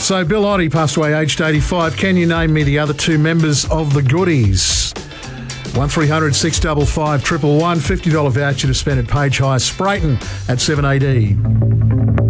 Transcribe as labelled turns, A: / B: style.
A: So Bill Oddie passed away aged 85. Can you name me the other two members of the Goodies? 1300 655 111, $50 voucher to spend at Page High Sprayton at 7AD.